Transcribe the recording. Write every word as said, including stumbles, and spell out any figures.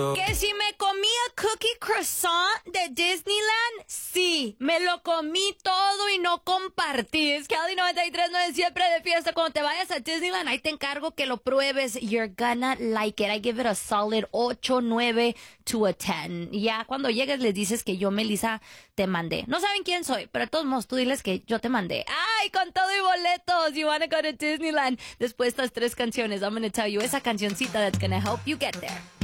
Que si me comí el cookie croissant de Disneyland, sí, me lo comí todo y no compartí. Es que Audi noventa y tres no es siempre de fiesta. Cuando te vayas a Disneyland, ahí te encargo que lo pruebes. You're gonna like it. I give it a solid ocho, nueve to a ten. Ya cuando llegues les dices que yo, Melissa, te mandé. No saben quién soy, pero de todos modos tú diles que yo te mandé. ¡Ay, con todo y boletos! You wanna go to Disneyland. Después de estas tres canciones, I'm gonna tell you esa cancioncita that's gonna help you get there.